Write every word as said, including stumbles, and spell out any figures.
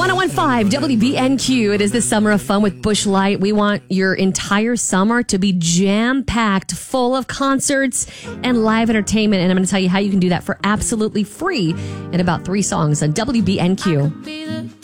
one oh one point five W B N Q. It is the summer of fun with Busch Light. We want your entire summer to be jam-packed, full of concerts and live entertainment. And I'm going to tell you how you can do that for absolutely free in about three songs on W B N Q.